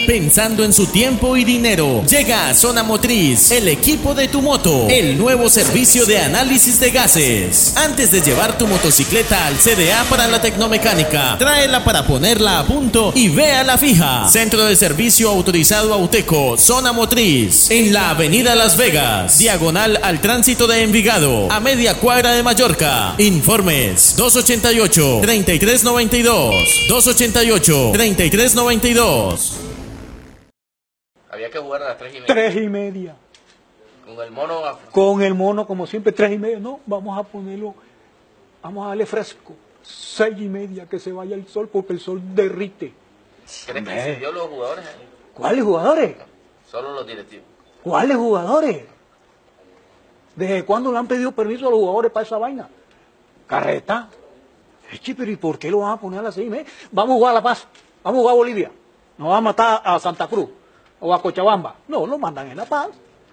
pensando en su tiempo y dinero. Llega a Zona Motriz, el equipo de tu moto, el nuevo servicio de análisis de gases. Antes de llevar tu motocicleta al CDA para la tecnomecánica, tráela para ponerla a punto y vea la fija. Centro de servicio autorizado Auteco, Zona Motriz, en la avenida Las Vegas, diagonal al tránsito de Envigado, a media cuadra de Mallorca. Informes 288-3392, 288-3392. Había que jugar a las 3:30. 3:30. Con el mono. Con el mono, como siempre, 3:30. No, vamos a ponerlo, vamos a darle fresco. 6:30, que se vaya el sol, porque el sol derrite. ¿Crees que incidió los jugadores? ¿Cuáles jugadores? Solo los directivos. ¿Cuáles jugadores? ¿Desde cuándo le han pedido permiso a los jugadores para esa vaina? Carreta. Pero ¿y por qué lo van a poner a las 6:30? Vamos a jugar a La Paz, vamos a jugar a Bolivia. Nos van a matar a Santa Cruz o a Cochabamba. No, lo mandan en La Paz.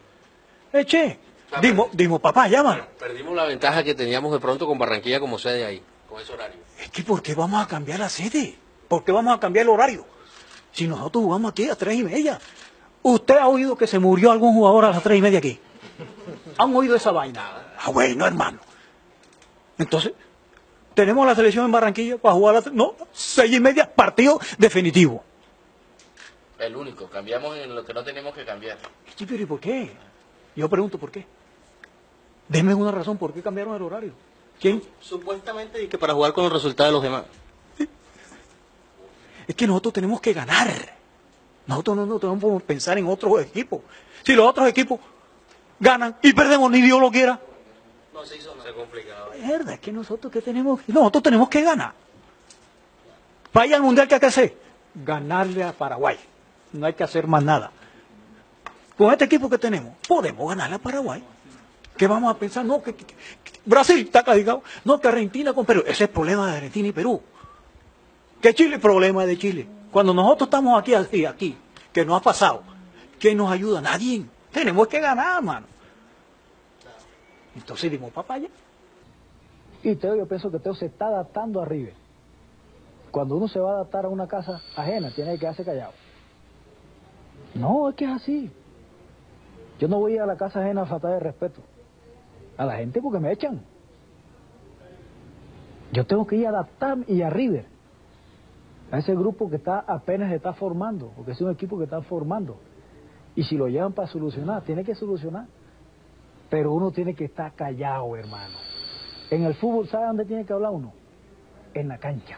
Dimos, papá, llámalo. Perdimos la ventaja que teníamos de pronto con Barranquilla como sede ahí, con ese horario. Es que ¿por qué vamos a cambiar la sede? ¿Por qué vamos a cambiar el horario? Si nosotros jugamos aquí a 3:30. ¿Usted ha oído que se murió algún jugador a las 3:30 aquí? ¿Han oído esa vaina? Ah, bueno, hermano. Entonces, tenemos la selección en Barranquilla para jugar a las 6:30, partido definitivo. El único, cambiamos en lo que no tenemos que cambiar. Sí, pero ¿y por qué? Yo pregunto por qué. Denme una razón por qué cambiaron el horario. ¿Quién? Supuestamente que para jugar con el resultado de los demás. Sí. Es que nosotros tenemos que ganar. Nosotros no podemos pensar en otros equipos. Si los otros equipos ganan y perdemos, ni Dios lo quiera. No se hizo, no se complicaba. Es verdad, es que nosotros tenemos que ganar. Vaya al mundial, ¿qué hay que hacer? Ganarle a Paraguay. No hay que hacer más nada. Con este equipo que tenemos, podemos ganarle a Paraguay. ¿Qué vamos a pensar? No, que Brasil está calificado. No, que Argentina con Perú. Ese es el problema de Argentina y Perú. Que Chile, problema de Chile. Cuando nosotros estamos aquí, que nos ha pasado, ¿quién nos ayuda? Nadie. Tenemos que ganar, mano. Entonces dimos papaya. Y Teo, yo pienso que Teo se está adaptando a River. Cuando uno se va a adaptar a una casa ajena, tiene que quedarse callado. No, es que es así. Yo no voy a la casa ajena a faltar de respeto a la gente porque me echan. Yo tengo que ir a adaptar y a River, a ese grupo que apenas se está formando, porque es un equipo que está formando. Y si lo llevan para solucionar, tiene que solucionar. Pero uno tiene que estar callado, hermano. En el fútbol, ¿sabe dónde tiene que hablar uno? En la cancha.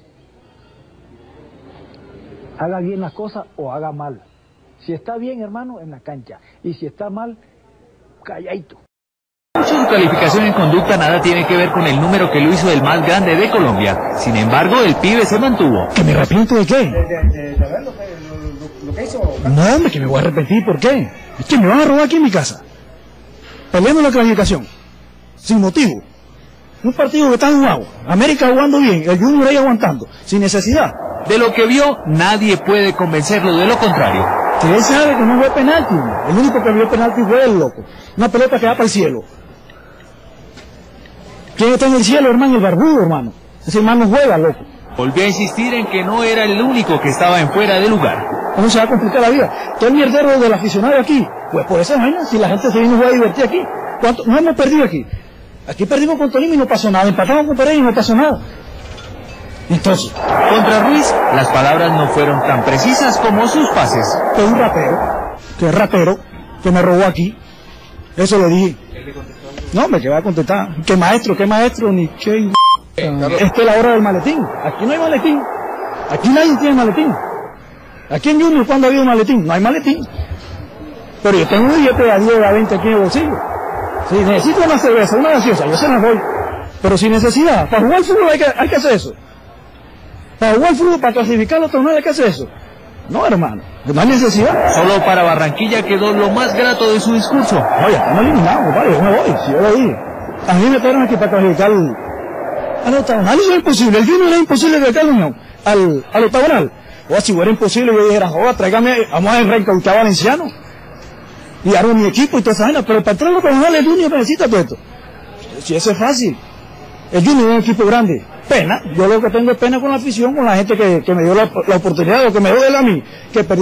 Haga bien las cosas o haga mal. Si está bien, hermano, en la cancha. Y si está mal, calladito. Su calificación en conducta nada tiene que ver con el número que lo hizo el más grande de Colombia. Sin embargo, el pibe se mantuvo. ¿Que me arrepiento de qué? De ver lo que hizo. No, hombre, que me voy a arrepentir. ¿Por qué? Es que me van a robar aquí en mi casa. Peleando la calificación. Sin motivo. Un partido que está jugado. América jugando bien. El Junior ahí aguantando. Sin necesidad. De lo que vio, nadie puede convencerlo de lo contrario. Que él sabe que no fue penalti. El único que vio penalti fue el loco. Una pelota que va para el cielo. ¿Quién está en el cielo, hermano? El barbudo, hermano. Ese hermano juega, loco. Volvió a insistir en que no era el único que estaba en fuera de lugar. ¿Cómo se va a complicar la vida? Todo el mierdero del aficionado aquí. Pues por esa vaina, si la gente se vino a jugar a divertir aquí. ¿Cuánto? No hemos perdido aquí. Aquí perdimos con Tolima y no pasó nada. Empatamos con Pereira y no pasó nada. Entonces, contra Ruiz, las palabras no fueron tan precisas como sus pases. Que un rapero, que es rapero, que me robó aquí. Eso le dije. No, me va a contestar. ¿Qué maestro? Ni qué... Esta es la hora del maletín. Aquí no hay maletín. Aquí nadie tiene maletín. Aquí en Junior, ¿cuándo ha habido maletín? No hay maletín. Pero yo tengo un billete de a 10 o a 20 aquí en el bolsillo. Si necesito una cerveza, una gaseosa, yo se las doy. Pero sin necesidad. Para jugar fútbol hay que hacer eso. Para jugar fútbol, para clasificar los torneos hay que hacer eso. No, hermano, no hay necesidad. Solo para Barranquilla quedó lo más grato de su discurso. Oye, estamos eliminados, compadre, yo me voy, si yo lo dije. A mí me trajeron aquí para clasificar al octagonal, eso es imposible. El Junior era imposible de acá a la Unión, al octagonal. O si fuera imposible, yo dijera, joder, tráigame, vamos a reencauchar valenciano. Y hago mi equipo y toda esa vaina, pero para entrar al octagonal el Junior necesita todo esto. Si eso es fácil. El Junior es un equipo grande. Pena, yo lo que tengo es pena con la afición, con la gente que me dio la oportunidad, o que me dio él a mí, que